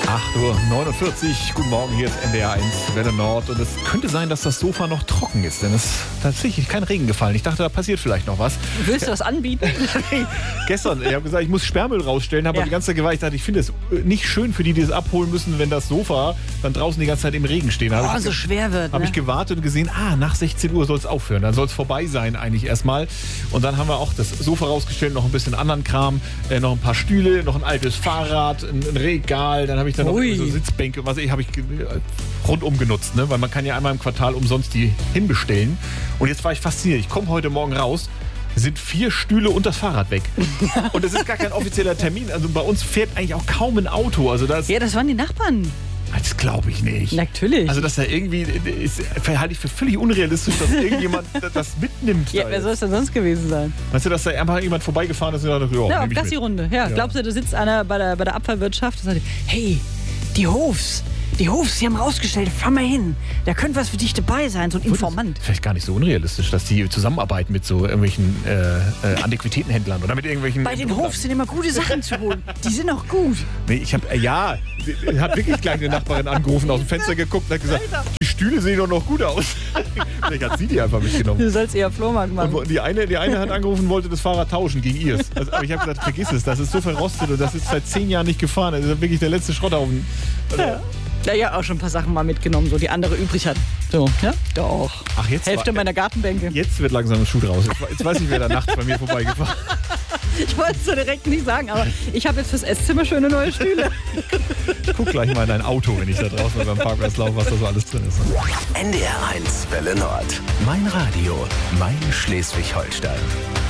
8:49 Uhr, guten Morgen, hier ist NDR1 Welle Nord. Und es könnte sein, dass das Sofa noch trocken ist, denn es ist tatsächlich kein Regen gefallen. Ich dachte, da passiert vielleicht noch was. Willst du was anbieten? Gestern, ich habe gesagt, ich muss Sperrmüll rausstellen, habe die ganze Zeit gewartet. Ich dachte, ich finde es nicht schön für die, die es abholen müssen, wenn das Sofa dann draußen die ganze Zeit im Regen steht. So schwer wird. Habe ich gewartet und gesehen, nach 16 Uhr soll es aufhören. Dann soll es vorbei sein eigentlich erstmal. Und dann haben wir auch das Sofa rausgestellt, noch ein bisschen anderen Kram, noch ein paar Stühle, noch ein altes Fahrrad, ein Regal. Dann habe ich dann noch so Sitzbänke, habe ich rundum genutzt, ne? Weil man kann ja einmal im Quartal umsonst die hinbestellen. Und jetzt war ich fasziniert. Ich komme heute Morgen raus, sind 4 Stühle und das Fahrrad weg. Und das ist gar kein offizieller Termin. Also bei uns fährt eigentlich auch kaum ein Auto. Also das waren die Nachbarn. Das glaube ich nicht. Natürlich. Also, dass da irgendwie, halte ich für völlig unrealistisch, dass irgendjemand das mitnimmt. Ja, wer soll es denn sonst gewesen sein? Weißt du, dass da einfach jemand vorbeigefahren ist und dachte, auf Gassi-Runde. Ja. Glaubst du, da sitzt einer bei der Abfallwirtschaft und sagt, hey, die Hofs, die haben rausgestellt, fahr mal hin. Da könnte was für dich dabei sein, so ein Informant. Vielleicht gar nicht so unrealistisch, dass die zusammenarbeiten mit so irgendwelchen Antiquitätenhändlern oder mit irgendwelchen... Bei den Hofs sind immer gute Sachen zu holen. Die sind auch gut. Nee, ich habe, hat wirklich gleich eine Nachbarin angerufen, aus dem Fenster geguckt und hat gesagt, die Stühle sehen doch noch gut aus. Vielleicht hat sie die einfach mitgenommen. Du sollst eher Flohmarkt machen. Und die eine hat angerufen und wollte das Fahrrad tauschen gegen ihrs. Also, aber ich habe gesagt, vergiss es, das ist so verrostet und das ist seit 10 Jahren nicht gefahren. Das ist wirklich der letzte Schrotthaufen. Ja, auch schon ein paar Sachen mal mitgenommen, so die andere übrig hat. So, ja? Doch. Ach, jetzt Hälfte meiner Gartenbänke. Jetzt wird langsam ein Schuh draus. Jetzt weiß ich, wer da nachts bei mir vorbeigefahren. Ich wollte es so direkt nicht sagen, aber ich habe jetzt fürs Esszimmer schöne neue Stühle. Ich guck gleich mal in dein Auto, wenn ich da draußen beim Parkplatz laufe, was da so alles drin ist. NDR1 Welle Nord. Mein Radio, mein Schleswig-Holstein.